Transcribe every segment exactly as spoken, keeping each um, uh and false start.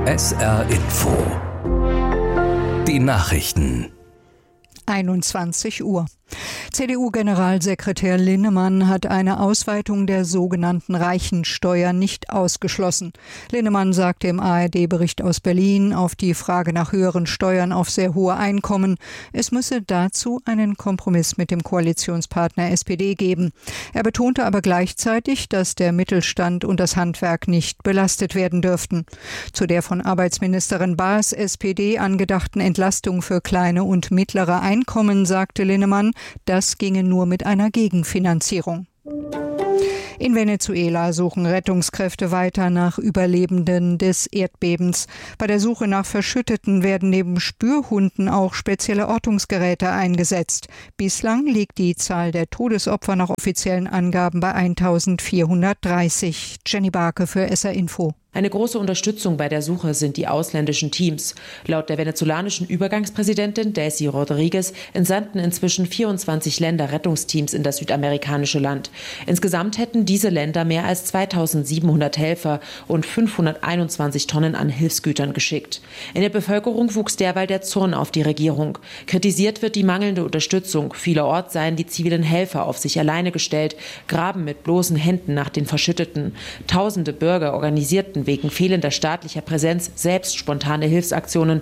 S R Info. Die Nachrichten. einundzwanzig Uhr. C D U-Generalsekretär Linnemann hat eine Ausweitung der sogenannten Reichensteuer nicht ausgeschlossen. Linnemann sagte im A R D-Bericht aus Berlin auf die Frage nach höheren Steuern auf sehr hohe Einkommen, es müsse dazu einen Kompromiss mit dem Koalitionspartner S P D geben. Er betonte aber gleichzeitig, dass der Mittelstand und das Handwerk nicht belastet werden dürften. Zu der von Arbeitsministerin Baas S P D angedachten Entlastung für kleine und mittlere Einkommen sagte Linnemann, das ginge nur mit einer Gegenfinanzierung. In Venezuela suchen Rettungskräfte weiter nach Überlebenden des Erdbebens. Bei der Suche nach Verschütteten werden neben Spürhunden auch spezielle Ortungsgeräte eingesetzt. Bislang liegt die Zahl der Todesopfer nach offiziellen Angaben bei eintausendvierhundertdreißig. Jenny Barke für S R Info. Eine große Unterstützung bei der Suche sind die ausländischen Teams. Laut der venezolanischen Übergangspräsidentin Delcy Rodriguez entsandten inzwischen vierundzwanzig Länder Rettungsteams in das südamerikanische Land. Insgesamt hätten diese Länder mehr als zweitausendsiebenhundert Helfer und fünfhunderteinundzwanzig Tonnen an Hilfsgütern geschickt. In der Bevölkerung wuchs derweil der Zorn auf die Regierung. Kritisiert wird die mangelnde Unterstützung. Vielerorts seien die zivilen Helfer auf sich alleine gestellt, graben mit bloßen Händen nach den Verschütteten. Tausende Bürger organisierten wegen fehlender staatlicher Präsenz selbst spontane Hilfsaktionen.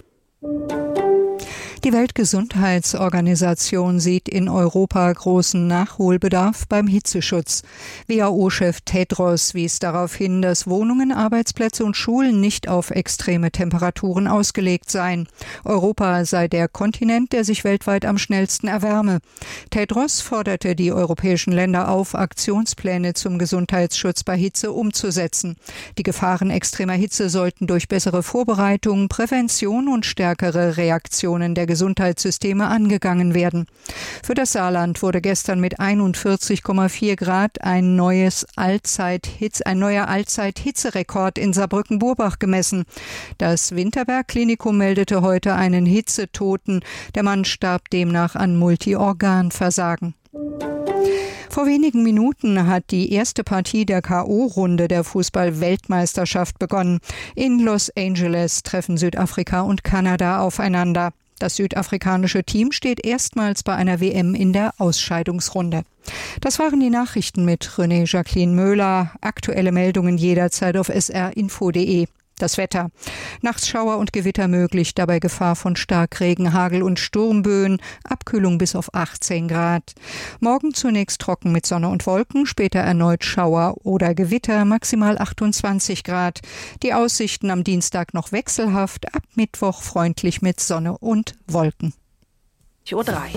Die Weltgesundheitsorganisation sieht in Europa großen Nachholbedarf beim Hitzeschutz. W H O-Chef Tedros wies darauf hin, dass Wohnungen, Arbeitsplätze und Schulen nicht auf extreme Temperaturen ausgelegt seien. Europa sei der Kontinent, der sich weltweit am schnellsten erwärme. Tedros forderte die europäischen Länder auf, Aktionspläne zum Gesundheitsschutz bei Hitze umzusetzen. Die Gefahren extremer Hitze sollten durch bessere Vorbereitung, Prävention und stärkere Reaktionen der Gesundheitssysteme angegangen werden. Für das Saarland wurde gestern mit einundvierzig Komma vier Grad ein neues Allzeithitze, ein neuer Allzeithitzerekord in Saarbrücken-Burbach gemessen. Das Winterberg-Klinikum meldete heute einen Hitzetoten. Der Mann starb demnach an Multiorganversagen. Vor wenigen Minuten hat die erste Partie der K O-Runde der Fußball-Weltmeisterschaft begonnen. In Los Angeles treffen Südafrika und Kanada aufeinander. Das südafrikanische Team steht erstmals bei einer W M in der Ausscheidungsrunde. Das waren die Nachrichten mit René Jacqueline Möhler. Aktuelle Meldungen jederzeit auf s r info punkt d e. Das Wetter. Nachts Schauer und Gewitter möglich, dabei Gefahr von Starkregen, Hagel und Sturmböen, Abkühlung bis auf achtzehn Grad. Morgen zunächst trocken mit Sonne und Wolken, später erneut Schauer oder Gewitter, maximal achtundzwanzig Grad. Die Aussichten am Dienstag noch wechselhaft, ab Mittwoch freundlich mit Sonne und Wolken. Uhr drei.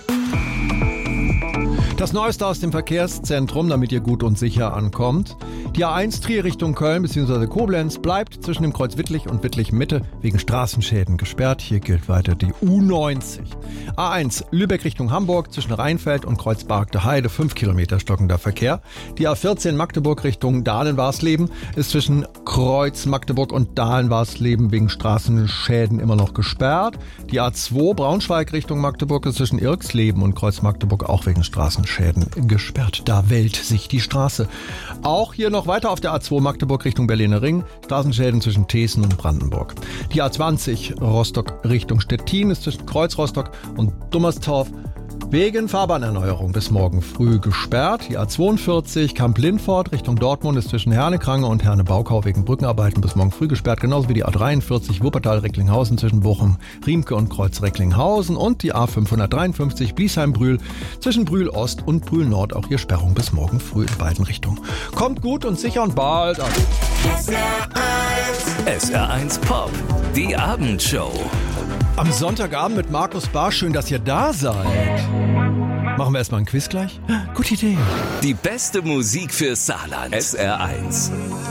Das Neueste aus dem Verkehrszentrum, damit ihr gut und sicher ankommt. Die A eins Trier Richtung Köln bzw. Koblenz bleibt zwischen dem Kreuz Wittlich und Wittlich Mitte wegen Straßenschäden gesperrt. Hier gilt weiter die U neunzig. A eins Lübeck Richtung Hamburg zwischen Rheinfeld und Kreuz Bargte Heide fünf Kilometer stockender Verkehr. Die A vierzehn Magdeburg Richtung Dahlen-Warsleben ist zwischen Kreuz Magdeburg und Dahlen-Warsleben wegen Straßenschäden immer noch gesperrt. Die A zwei Braunschweig Richtung Magdeburg ist zwischen Irksleben und Kreuz Magdeburg auch wegen Straßenschäden gesperrt. Da wählt sich die Straße. Auch hier noch weiter auf der A zwei Magdeburg Richtung Berliner Ring. Straßenschäden zwischen Thesen und Brandenburg. Die A zwanzig Rostock Richtung Stettin ist zwischen Kreuz Rostock und Dummerstorf wegen Fahrbahnerneuerung bis morgen früh gesperrt. Die A zweiundvierzig Kamp-Lindfort Richtung Dortmund ist zwischen Herne-Krange und Herne-Baukau wegen Brückenarbeiten bis morgen früh gesperrt. Genauso wie die A dreiundvierzig Wuppertal-Recklinghausen zwischen Bochum, Riemke und Kreuz-Recklinghausen. Und die A fünfhundertdreiundfünfzig Biesheim-Brühl zwischen Brühl-Ost und Brühl-Nord. Auch hier Sperrung bis morgen früh in beiden Richtungen. Kommt gut und sicher und bald an. S R eins. S R eins Pop. Die Abendshow. Am Sonntagabend mit Markus Barr. Schön, dass ihr da seid. Machen wir erstmal ein Quiz gleich? Gute Idee. Die beste Musik für Saarland. S R eins.